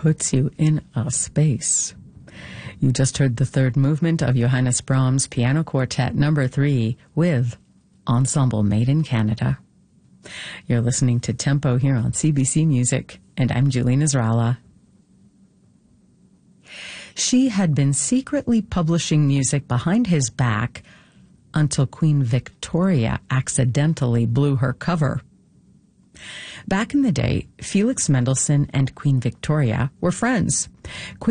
puts you in a space. You just heard the third movement of Johannes Brahms' Piano Quartet No. 3 with Ensemble Made in Canada. You're listening to Tempo here on CBC Music, and I'm Julie Nasrallah. She had been secretly publishing music behind his back until Queen Victoria accidentally blew her cover. Back in the day, Felix Mendelssohn and Queen Victoria were friends.